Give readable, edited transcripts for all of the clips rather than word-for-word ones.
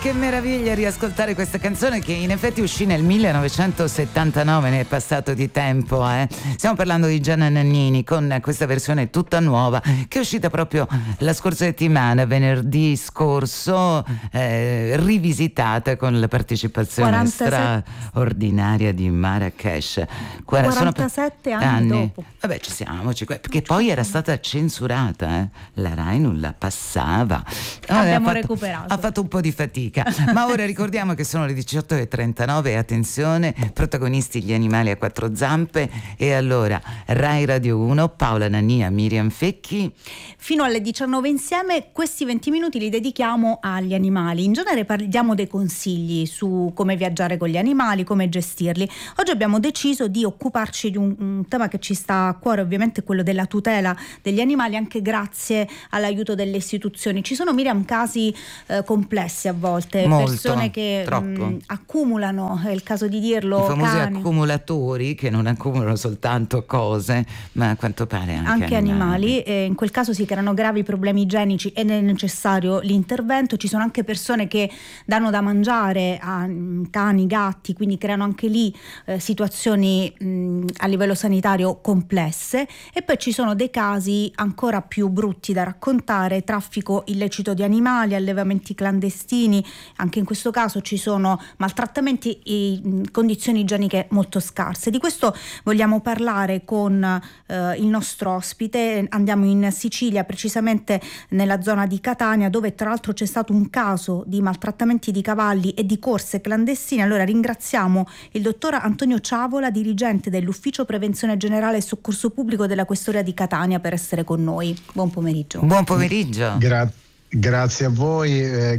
che meraviglia riascoltare questa canzone che in effetti uscì nel 1979, ne è passato di tempo. Stiamo parlando di Gianna Nannini con questa versione tutta nuova che è uscita proprio la scorsa settimana, venerdì scorso, rivisitata con la partecipazione straordinaria di Marrakesh. 47 anni dopo. Vabbè, ci siamo, perché poi era stata censurata, la Rai non la passava. Abbiamo recuperato. Ha fatto un po' di fatica, ma ora ricordiamo che sono le 18:39 e attenzione, protagonisti gli animali a quattro zampe. E allora Rai Radio 1, Paola Nania, Miriam Fecchi. Fino alle 19 insieme, questi 20 minuti li dedichiamo agli animali. In genere parliamo dei consigli su come viaggiare con gli animali, come gestirli. Oggi abbiamo deciso di occuparci di un tema che ci sta a cuore, ovviamente quello della tutela degli animali, anche grazie all'aiuto delle istituzioni. Ci sono, Miriam, casi complessi a volte, molto, persone che accumulano, è il caso di dirlo, i famosi cani, accumulatori che non accumulano soltanto cose, ma a quanto pare anche animali. In quel caso si creano gravi problemi igienici ed è necessario l'intervento. Ci sono anche persone che danno da mangiare a cani, gatti, quindi creano anche lì situazioni a livello sanitario complesse. E poi ci sono dei casi ancora più brutti da raccontare: traffico illecito di animali, allevamenti clandestini. Anche in questo caso ci sono maltrattamenti e condizioni igieniche molto scarse. Di questo vogliamo parlare con il nostro ospite. Andiamo in Sicilia, precisamente nella zona di Catania, dove tra l'altro c'è stato un caso di maltrattamenti di cavalli e di corse clandestine. Allora ringraziamo il dottor Antonio Ciavola, dirigente dell'Ufficio Prevenzione Generale e Soccorso Pubblico della Questoria di Catania, per essere con noi. Buon pomeriggio. Buon pomeriggio. Grazie a voi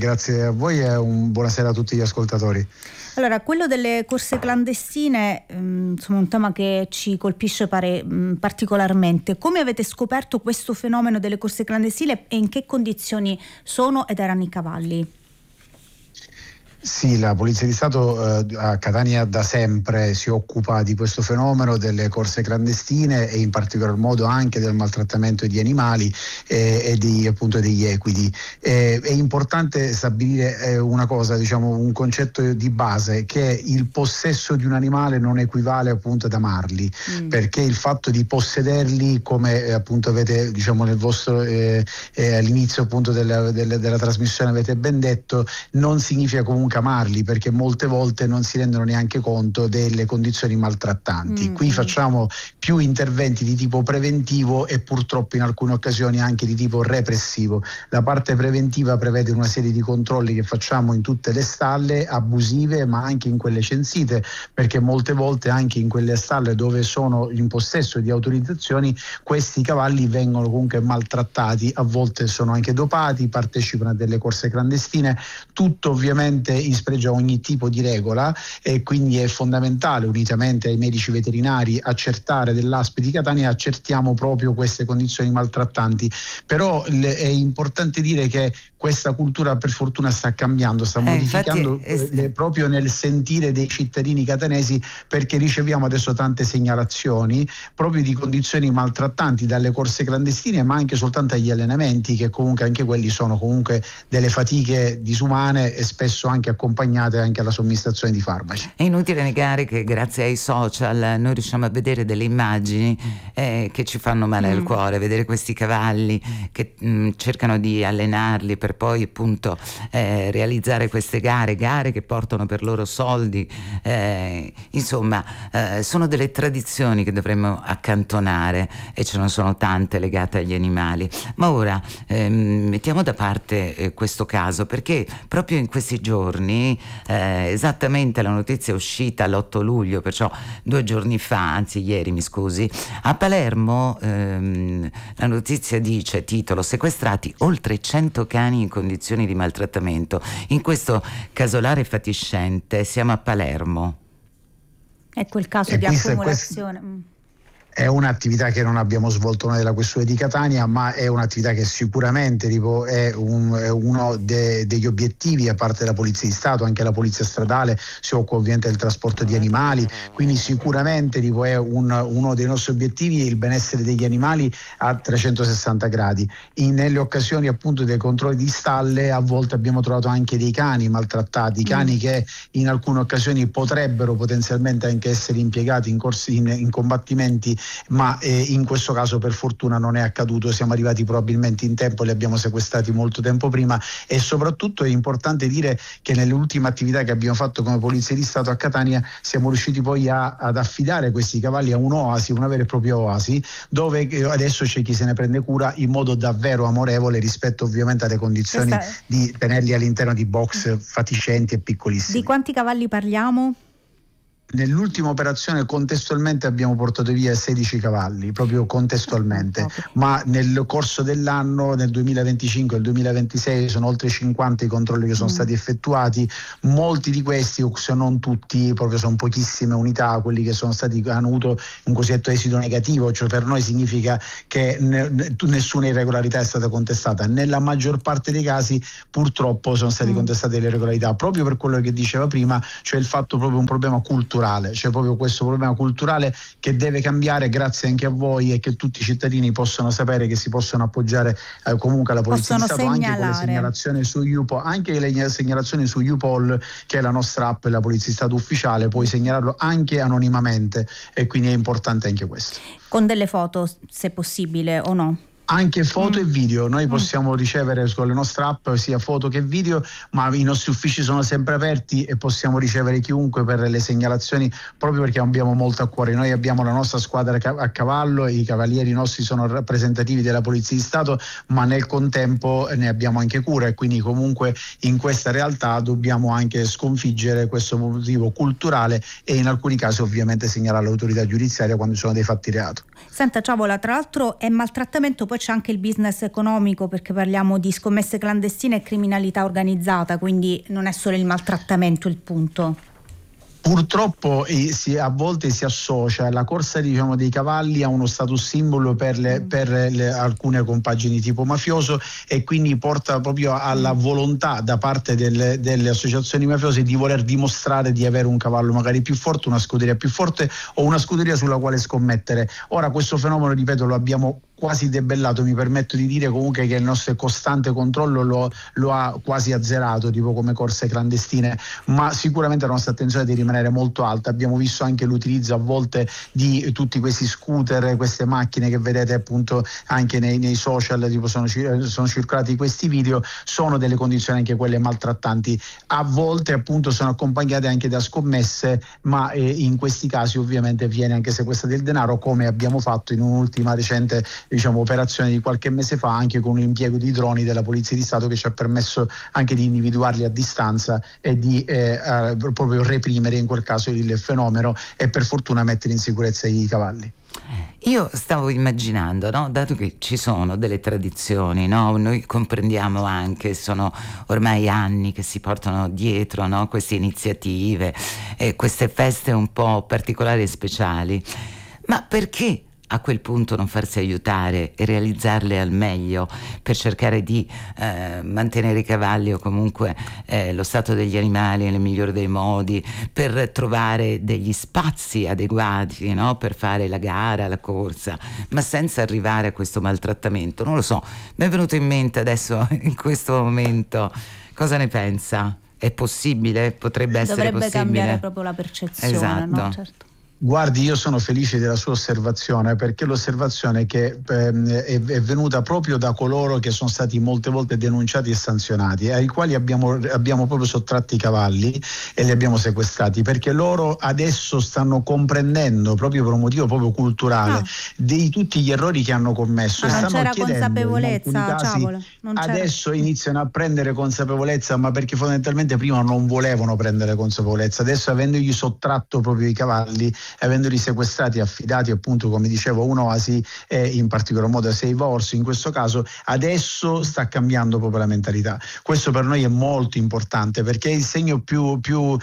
e buonasera a tutti gli ascoltatori. Allora, quello delle corse clandestine, insomma, un tema che ci colpisce particolarmente. Come avete scoperto questo fenomeno delle corse clandestine e in che condizioni sono ed erano i cavalli? Sì, la Polizia di Stato a Catania da sempre si occupa di questo fenomeno delle corse clandestine e in particolar modo anche del maltrattamento di animali e appunto degli equidi. È importante stabilire una cosa, diciamo, un concetto di base, che il possesso di un animale non equivale appunto ad amarli, perché il fatto di possederli, come appunto avete, diciamo, nel vostro all'inizio appunto della trasmissione avete ben detto, non significa comunque amarli, perché molte volte non si rendono neanche conto delle condizioni maltrattanti. Qui facciamo più interventi di tipo preventivo e purtroppo in alcune occasioni anche di tipo repressivo. La parte preventiva prevede una serie di controlli che facciamo in tutte le stalle abusive, ma anche in quelle censite, perché molte volte anche in quelle stalle dove sono in possesso di autorizzazioni questi cavalli vengono comunque maltrattati, a volte sono anche dopati, partecipano a delle corse clandestine, tutto ovviamente in spregio a ogni tipo di regola, e quindi è fondamentale, unitamente ai medici veterinari, accertare dell'ASP di Catania, accertiamo proprio queste condizioni maltrattanti. Però è importante dire che questa cultura per fortuna sta cambiando, sta modificando proprio nel sentire dei cittadini catanesi, perché riceviamo adesso tante segnalazioni proprio di condizioni maltrattanti, dalle corse clandestine ma anche soltanto agli allenamenti, che comunque anche quelli sono comunque delle fatiche disumane e spesso anche accompagnate anche alla somministrazione di farmaci. È inutile negare che grazie ai social noi riusciamo a vedere delle immagini che ci fanno male al cuore, vedere questi cavalli che cercano di allenarli per poi appunto realizzare queste gare che portano per loro soldi, insomma sono delle tradizioni che dovremmo accantonare, e ce ne sono tante legate agli animali. Ma ora mettiamo da parte questo caso, perché proprio in questi giorni, esattamente la notizia è uscita l'8 luglio, perciò 2 giorni fa, anzi ieri mi scusi, a Palermo la notizia dice, titolo: sequestrati oltre 100 cani in condizioni di maltrattamento. In questo casolare fatiscente siamo a Palermo. È quel caso di accumulazione. È un'attività che non abbiamo svolto noi della questura di Catania, ma è un'attività che sicuramente è uno degli obiettivi a parte della Polizia di Stato. Anche la Polizia Stradale si occupa ovviamente del trasporto di animali, quindi sicuramente è uno dei nostri obiettivi il benessere degli animali a 360 gradi. Nelle occasioni appunto dei controlli di stalle a volte abbiamo trovato anche dei cani maltrattati, cani che in alcune occasioni potrebbero potenzialmente anche essere impiegati in combattimenti, ma in questo caso per fortuna non è accaduto, siamo arrivati probabilmente in tempo, li abbiamo sequestrati molto tempo prima, e soprattutto è importante dire che nelle ultime attività che abbiamo fatto come Polizia di Stato a Catania siamo riusciti poi ad affidare questi cavalli a un'oasi, una vera e propria oasi, dove adesso c'è chi se ne prende cura in modo davvero amorevole rispetto ovviamente alle condizioni di tenerli all'interno di box fatiscenti e piccolissimi. Di quanti cavalli parliamo? Nell'ultima operazione contestualmente abbiamo portato via 16 cavalli, proprio contestualmente, ma nel corso dell'anno, nel 2025 e il 2026, sono oltre 50 i controlli che sono stati effettuati. Molti di questi, se non tutti, proprio sono pochissime unità, quelli che hanno avuto un cosiddetto esito negativo, cioè per noi significa che nessuna irregolarità è stata contestata. Nella maggior parte dei casi purtroppo sono state contestate le irregolarità, proprio per quello che diceva prima, cioè il fatto proprio un problema culturale. C'è proprio questo problema culturale che deve cambiare grazie anche a voi, e che tutti i cittadini possono sapere che si possono appoggiare comunque alla Polizia di Stato anche con le segnalazioni su YouPol, anche le segnalazioni su YouPol, che è la nostra app, la Polizia di Stato ufficiale, puoi segnalarlo anche anonimamente, e quindi è importante anche questo. Con delle foto, se possibile, o no? Anche foto e video, noi possiamo ricevere con le nostre app sia foto che video, ma i nostri uffici sono sempre aperti e possiamo ricevere chiunque per le segnalazioni, proprio perché abbiamo molto a cuore. Noi abbiamo la nostra squadra a cavallo, i cavalieri nostri sono rappresentativi della Polizia di Stato, ma nel contempo ne abbiamo anche cura, e quindi comunque in questa realtà dobbiamo anche sconfiggere questo motivo culturale e in alcuni casi ovviamente segnalare all'autorità giudiziaria quando ci sono dei fatti reato. Senta Ciavola, tra l'altro è maltrattamento, poi c'è anche il business economico, perché parliamo di scommesse clandestine e criminalità organizzata, quindi non è solo il maltrattamento il punto. Purtroppo a volte si associa la corsa dei cavalli a uno status simbolo per alcune compagini tipo mafioso, e quindi porta proprio alla volontà da parte delle associazioni mafiose di voler dimostrare di avere un cavallo magari più forte, una scuderia più forte o una scuderia sulla quale scommettere. Ora questo fenomeno, ripeto, lo abbiamo quasi debellato, mi permetto di dire comunque che il nostro costante controllo lo ha quasi azzerato, tipo come corse clandestine, ma sicuramente la nostra attenzione deve rimanere molto alta. Abbiamo visto anche l'utilizzo a volte di tutti questi scooter, queste macchine che vedete appunto anche nei social, tipo sono circolati questi video, sono delle condizioni anche quelle maltrattanti, a volte appunto sono accompagnate anche da scommesse, ma in questi casi ovviamente viene anche sequestrato il denaro, come abbiamo fatto in un'ultima recente operazione di qualche mese fa, anche con un impiego di droni della Polizia di Stato che ci ha permesso anche di individuarli a distanza e di proprio reprimere in quel caso il fenomeno, e per fortuna mettere in sicurezza i cavalli. Io stavo immaginando, no? Dato che ci sono delle tradizioni, no? Noi comprendiamo anche, sono ormai anni che si portano dietro, no? Queste iniziative e queste feste un po' particolari e speciali, ma perché a quel punto non farsi aiutare e realizzarle al meglio per cercare di mantenere i cavalli o comunque lo stato degli animali nel migliore dei modi, per trovare degli spazi adeguati, no? Per fare la gara, la corsa, ma senza arrivare a questo maltrattamento. Non lo so, mi è venuto in mente adesso in questo momento. Cosa ne pensa? È possibile? Potrebbe essere possibile? Dovrebbe cambiare proprio la percezione, esatto. No? Certo. Guardi, io sono felice della sua osservazione, perché l'osservazione che è venuta proprio da coloro che sono stati molte volte denunciati e sanzionati, ai quali abbiamo proprio sottratto i cavalli e li abbiamo sequestrati, perché loro adesso stanno comprendendo, proprio per un motivo proprio culturale, di tutti gli errori che hanno commesso, e non stanno c'era chiedendo, consapevolezza, in alcuni casi, Ciavola, non c'era. Adesso iniziano a prendere consapevolezza, ma perché fondamentalmente prima non volevano prendere consapevolezza. Adesso, avendogli sottratto proprio i cavalli, avendoli sequestrati e affidati appunto, come dicevo, a un'oasi e in particolar modo a Save Horse in questo caso, adesso sta cambiando proprio la mentalità. Questo per noi è molto importante, perché è il segno più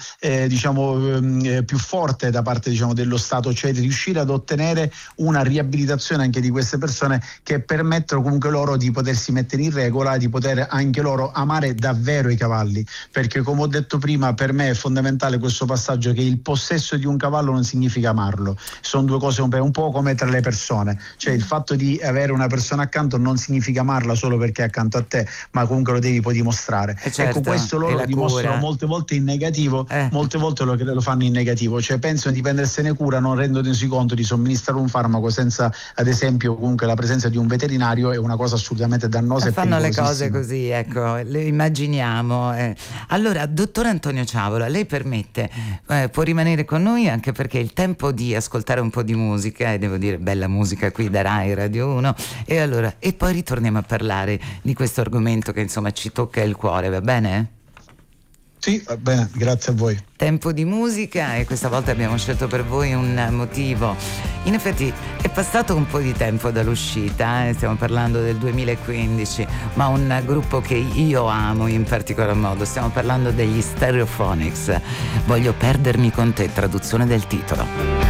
forte da parte, diciamo, dello Stato, cioè di riuscire ad ottenere una riabilitazione anche di queste persone, che permettono comunque loro di potersi mettere in regola, di poter anche loro amare davvero i cavalli, perché come ho detto prima, per me è fondamentale questo passaggio, che il possesso di un cavallo non significa amarlo, sono due cose un po' come tra le persone, cioè il fatto di avere una persona accanto non significa amarla solo perché è accanto a te, ma comunque lo devi poi dimostrare. Certo, ecco, questo loro lo dimostrano molte volte in negativo, molte volte lo fanno in negativo, cioè pensano di prendersene cura, non rendendosi conto di somministrare un farmaco senza, ad esempio, comunque la presenza di un veterinario, è una cosa assolutamente dannosa e fanno le pericolosissima. cose così, ecco, le immaginiamo. Allora, dottor Antonio Ciavola, lei permette, può rimanere con noi, anche perché è il tempo di ascoltare un po' di musica, e devo dire bella musica qui da Rai Radio 1, e poi ritorniamo a parlare di questo argomento che insomma ci tocca il cuore, va bene? Sì, va bene, grazie a voi. Tempo di musica, e questa volta abbiamo scelto per voi un motivo. In effetti è passato un po' di tempo dall'uscita, stiamo parlando del 2015, ma un gruppo che io amo in particolar modo, stiamo parlando degli Stereophonics. Voglio perdermi con te, traduzione del titolo.